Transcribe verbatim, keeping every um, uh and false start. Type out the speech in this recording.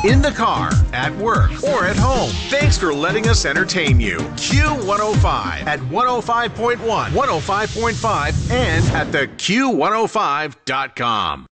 in the car, at work, or at home. Thanks for letting us entertain you. Q one oh five at one oh five point one, one oh five point five, and at the Q one oh five dot com.